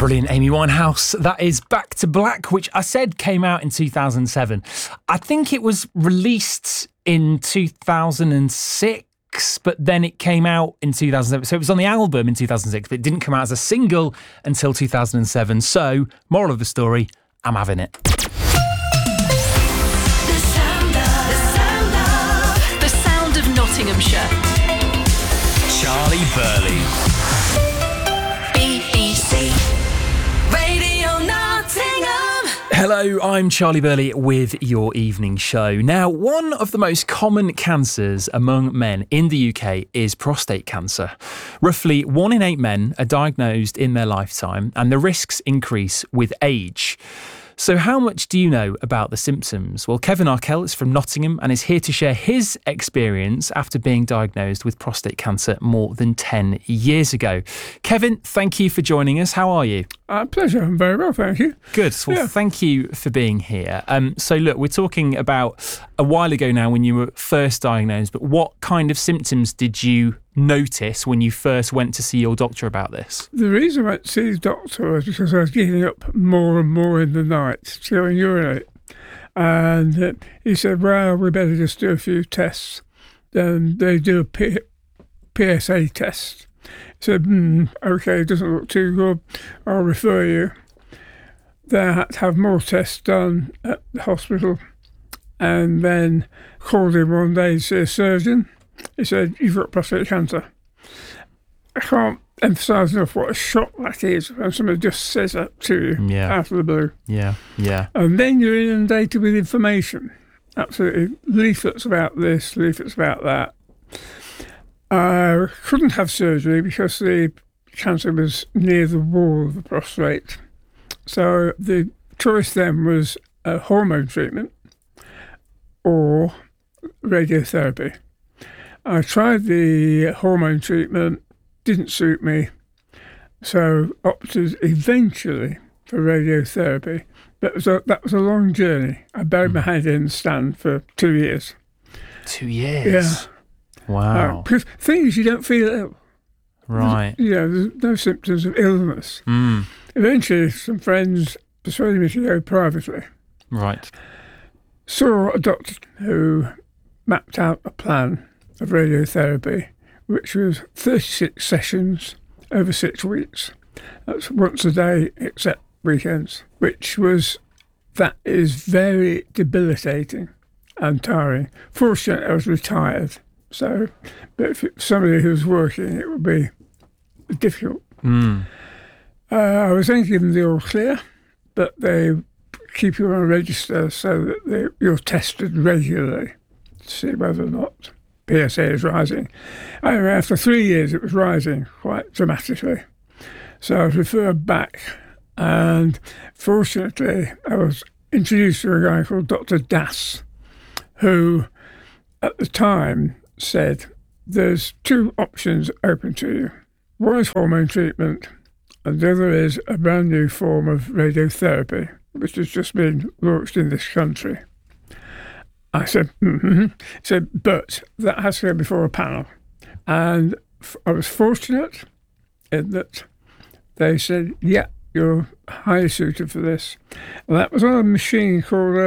Brilliant, Amy Winehouse. That is Back to Black, which I said came out in 2007. I think it was released in 2006, but then it came out in 2007. So it was on the album in 2006, but it didn't come out as a single until 2007. So, moral of the story, I'm having it. The sound of Nottinghamshire. Charlie Burley. BBC Radio Nottingham. Hello, I'm Charlie Burley with your evening show. Now, one of the most common cancers among men in the UK is prostate cancer. Roughly 1 in 8 men are diagnosed in their lifetime, and the risks increase with age. So how much do you know about the symptoms? Well, Kevin Arkell is from Nottingham and is here to share his experience after being diagnosed with prostate cancer more than 10 years ago. Kevin, thank you for joining us. How are you? Pleasure. I'm very well, thank you. Good. Well, Thank you for being here. So look, we're talking about a while ago now when you were first diagnosed, but what kind of symptoms did you notice when you first went to see your doctor about this? The reason I went to see the doctor was because I was getting up more and more in the night to go and urinate. And he said, well, we better just do a few tests. Then they do a PSA test. He said, OK, it doesn't look too good. I'll refer you. Then I had to have more tests done at the hospital. And then called him one day to see a surgeon. He said, you've got prostate cancer. I can't emphasise enough what a shock that is when somebody just says that to you out of the blue. Yeah. And then you're inundated with information. Absolutely. Leaflets about this, leaflets about that. I couldn't have surgery because the cancer was near the wall of the prostate. So the choice then was a hormone treatment or radiotherapy. I tried the hormone treatment, didn't suit me, so opted eventually for radiotherapy. But that was a long journey. I buried my head in the stand for 2 years. 2 years? Yeah. Wow. Because the thing is, you don't feel ill. Right. There's no symptoms of illness. Eventually, some friends persuaded me to go privately. Right. Saw a doctor who mapped out a plan of radiotherapy, which was 36 sessions over 6 weeks. That's once a day except weekends, that is very debilitating and tiring. Fortunately, I was retired, but if somebody who's working, it would be difficult. I was then given the all clear, but they keep you on a register so that you're tested regularly to see whether or not PSA is rising. Anyway, after 3 years, it was rising quite dramatically. So I was referred back, and fortunately, I was introduced to a guy called Dr. Das, who at the time said, there's 2 options open to you. One is hormone treatment, and the other is a brand new form of radiotherapy, which has just been launched in this country. I said, He said, but that has to go before a panel. And I was fortunate in that they said, yeah, you're highly suited for this. And that was on a machine called